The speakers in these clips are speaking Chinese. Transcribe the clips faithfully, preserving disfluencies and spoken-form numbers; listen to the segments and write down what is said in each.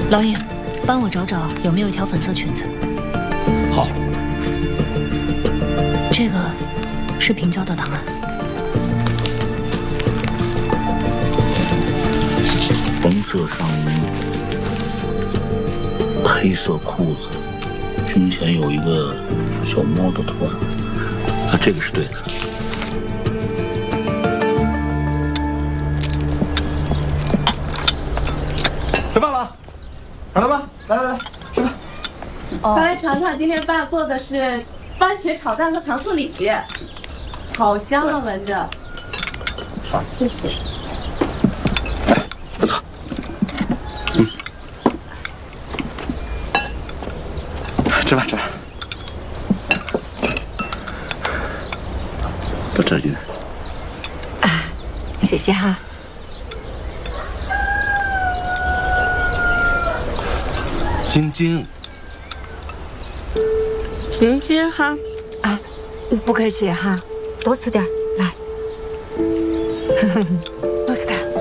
老尹，帮我找找有没有一条粉色裙子。 好。 这个是平交的档案。 红色上衣，黑色裤子，胸前有一个小猫的图案。啊，这个是对的。 吃饭了，好了吗？来来来，吃饭。 哦，快来尝尝，今天爸做的是番茄炒蛋和糖醋里脊，好香啊，闻着。好，谢谢。 哎，不错。嗯，吃饭吃饭。多吃点。 啊，谢谢哈。 晶晶， 晶晶哈，啊，不客气哈，多吃点，来，多吃点。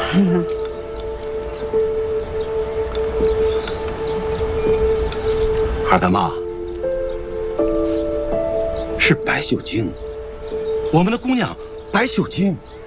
二大妈，是白秀晶，我们的姑娘白秀晶。